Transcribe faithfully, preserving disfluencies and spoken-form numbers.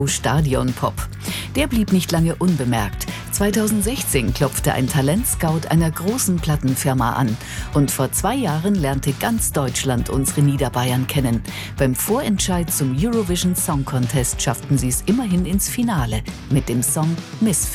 Stadion-Pop. Der blieb nicht lange unbemerkt. zweitausendsechzehn klopfte ein Talentscout einer großen Plattenfirma an. Und vor zwei Jahren lernte ganz Deutschland unsere Niederbayern kennen. Beim Vorentscheid zum Eurovision Song Contest schafften sie es immerhin ins Finale mit dem Song Misfits.